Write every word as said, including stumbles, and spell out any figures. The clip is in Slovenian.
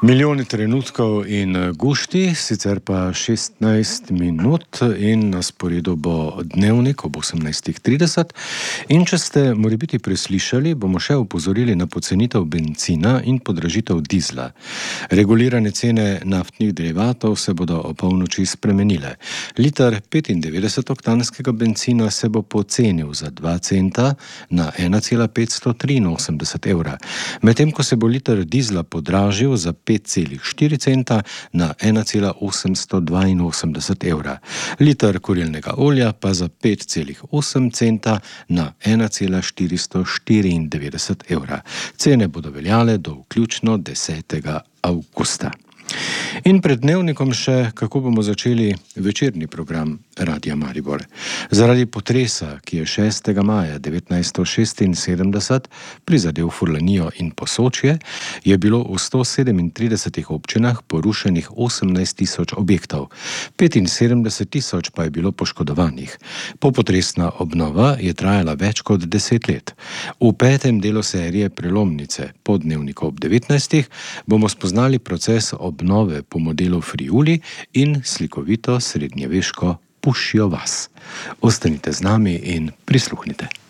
Milijoni trenutkov in gušti, sicer pa šestnajst minut in na sporedu bo dnevnik ob osemnajst trideset. In če ste morebiti preslišali, bomo še opozorili na pocenitev bencina in podražitev dizla. Regulirane cene naftnih derivatov se bodo o polnoči spremenile. Liter petindevetdesetoktanskega bencina se bo pocenil za dva centa na ena cela petsto triinosemdeset evra, medtem ko se bo liter dizla podražil za pet celih štiri centa na ena cela osemsto dvainosemdeset evra. Liter kurilnega olja pa za pet celih osem centa na ena cela štiristo štiriindevetdeset evra. Cene bodo veljale do vključno desetega avgusta. In pred dnevnikom še, kako bomo začeli večerni program Radia Maribor. Zaradi potresa, ki je šestega maja devetnajststo šestinsedemdeset prizadel Furlanijo in Posočje, je bilo v sto sedemintridesetih občinah porušenih osemnajst tisoč objektov, petinsedemdeset tisoč pa je bilo poškodovanih. Popotresna obnova je trajala več kot deset let. V petem delu serije Prelomnice po dnevniku ob devetnajstih bomo spoznali proces obnove po modelu Friuli in slikovito srednjeveško Pušjo vas. Ostanite z nami in prisluhnite.